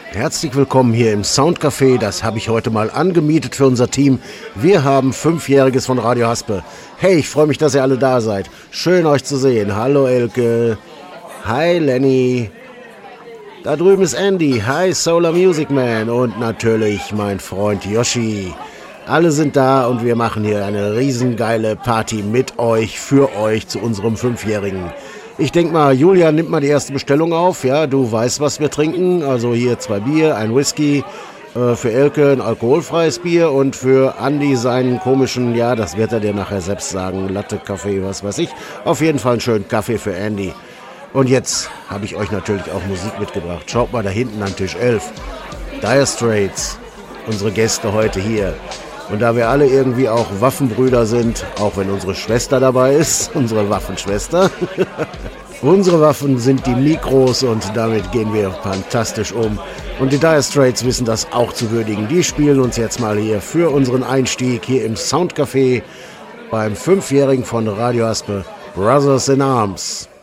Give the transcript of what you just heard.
Herzlich willkommen hier im Soundcafé. Das habe ich heute mal angemietet für unser Team. Wir haben 5-Jähriges von Radio Haspe. Hey, ich freue mich, dass ihr alle da seid. Schön euch zu sehen. Hallo Elke. Hi Lenny. Da drüben ist Andy. Hi Solar Music Man. Und natürlich mein Freund Yoshi. Alle sind da und wir machen hier eine riesengeile Party mit euch, für euch zu unserem 5-Jährigen. Ich denke mal, Julian nimmt mal die erste Bestellung auf. Ja, du weißt, was wir trinken. Also hier 2 Bier, ein Whisky, für Elke ein alkoholfreies Bier und für Andi seinen komischen, ja, das wird er dir nachher selbst sagen, Latte, Kaffee, was weiß ich. Auf jeden Fall einen schönen Kaffee für Andy. Und jetzt habe ich euch natürlich auch Musik mitgebracht. Schaut mal da hinten an Tisch 11. Dire Straits, unsere Gäste heute hier. Und da wir alle irgendwie auch Waffenbrüder sind, auch wenn unsere Schwester dabei ist, unsere Waffenschwester, unsere Waffen sind die Mikros und damit gehen wir fantastisch um. Und die Dire Straits wissen das auch zu würdigen. Die spielen uns jetzt mal hier für unseren Einstieg hier im Soundcafé beim 5-Jährigen von Radio Haspe, Brothers in Arms.